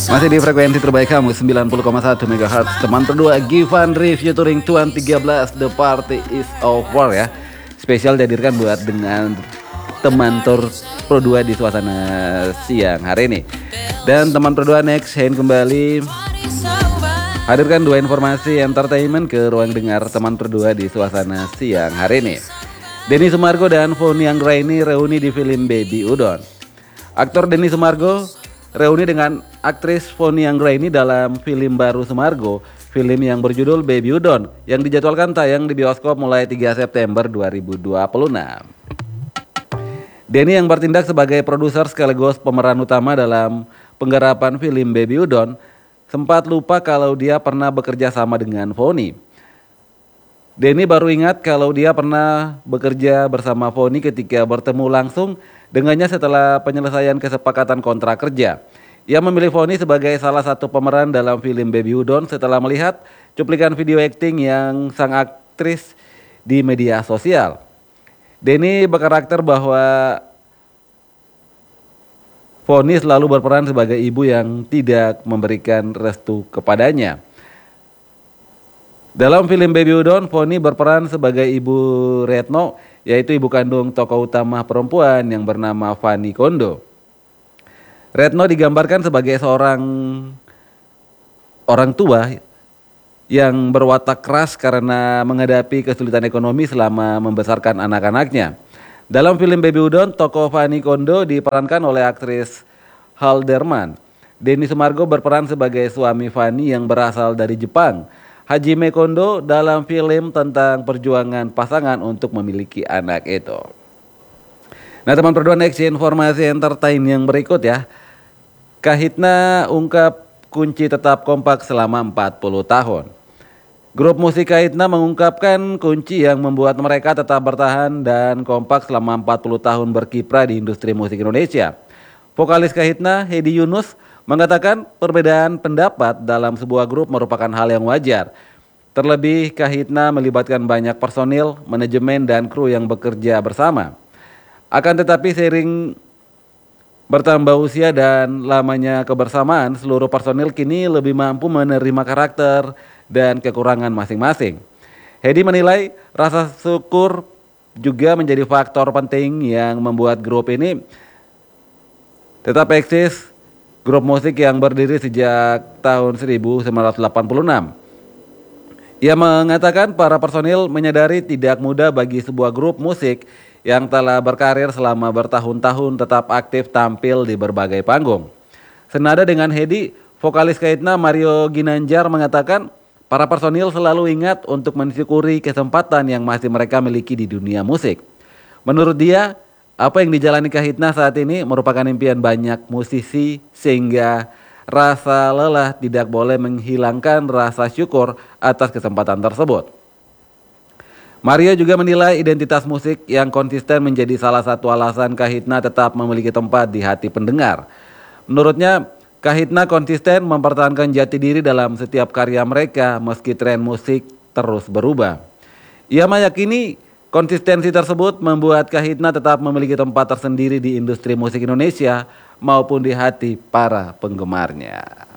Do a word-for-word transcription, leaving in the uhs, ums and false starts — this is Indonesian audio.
Masih di frekuensi terbaik kamu sembilan puluh koma satu megahertz. Teman berdua Giovanni featuring Tuan tiga belas, The Party Is Over ya. Spesial dihadirkan buat dengan teman Tour Pro dua di suasana siang hari ini. Dan teman Pro dua next Hein kembali hadirkan dua informasi entertainment ke ruang dengar teman Pro dua di suasana siang hari ini. Denny Sumargo dan Vonny Anggraini reuni di film Baby Udon. Aktor Denny Sumargo reuni dengan aktris Vonny Anggraini dalam film baru Sumargo, film yang berjudul Baby Udon yang dijadwalkan tayang di bioskop mulai tiga September dua ribu dua puluh enam. Denny yang bertindak sebagai produser sekaligus pemeran utama dalam penggarapan film Baby Udon sempat lupa kalau dia pernah bekerja sama dengan Vonny. Denny baru ingat kalau dia pernah bekerja bersama Vonny ketika bertemu langsung dengannya setelah penyelesaian kesepakatan kontrak kerja. Ia memilih Vonny sebagai salah satu pemeran dalam film Baby Udon setelah melihat cuplikan video akting yang sang aktris di media sosial. Denny berkarakter bahwa Vonny selalu berperan sebagai ibu yang tidak memberikan restu kepadanya. Dalam film Baby Udon, Vonny berperan sebagai ibu Retno, yaitu ibu kandung tokoh utama perempuan yang bernama Fanny Kondo. Retno digambarkan sebagai seorang orang tua yang berwatak keras karena menghadapi kesulitan ekonomi selama membesarkan anak-anaknya. Dalam film Baby Udon, tokoh Fanny Kondo diperankan oleh aktris Halderman. Denny Sumargo berperan sebagai suami Fanny yang berasal dari Jepang, Hajime Kondo, dalam film tentang perjuangan pasangan untuk memiliki anak itu. Nah teman berdua, next informasi entertain yang berikut ya. Kahitna ungkap kunci tetap kompak selama empat puluh tahun. Grup musik Kahitna mengungkapkan kunci yang membuat mereka tetap bertahan dan kompak selama empat puluh tahun berkiprah di industri musik Indonesia. Vokalis Kahitna, Hedi Yunus, mengatakan perbedaan pendapat dalam sebuah grup merupakan hal yang wajar. Terlebih Kahitna melibatkan banyak personil, manajemen, dan kru yang bekerja bersama. Akan tetapi seiring bertambah usia dan lamanya kebersamaan, seluruh personil kini lebih mampu menerima karakter dan kekurangan masing-masing. Hedi menilai rasa syukur juga menjadi faktor penting yang membuat grup ini tetap eksis. Grup musik yang berdiri sejak tahun seribu sembilan ratus delapan puluh enam. Ia mengatakan para personil menyadari tidak mudah bagi sebuah grup musik yang telah berkarir selama bertahun-tahun tetap aktif tampil di berbagai panggung. Senada dengan Hedi, vokalis Kahitna Mario Ginanjar mengatakan para personil selalu ingat untuk mensyukuri kesempatan yang masih mereka miliki di dunia musik. Menurut dia, apa yang dijalani Kahitna saat ini merupakan impian banyak musisi sehingga rasa lelah tidak boleh menghilangkan rasa syukur atas kesempatan tersebut. Mario juga menilai identitas musik yang konsisten menjadi salah satu alasan Kahitna tetap memiliki tempat di hati pendengar. Menurutnya, Kahitna konsisten mempertahankan jati diri dalam setiap karya mereka meski tren musik terus berubah. Ia meyakini konsistensi tersebut membuat Kahitna tetap memiliki tempat tersendiri di industri musik Indonesia maupun di hati para penggemarnya.